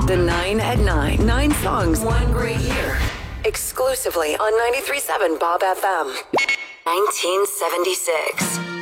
The 9 at 9. 9 songs, 1 great year. Exclusively on 93.7 Bob FM. 1976.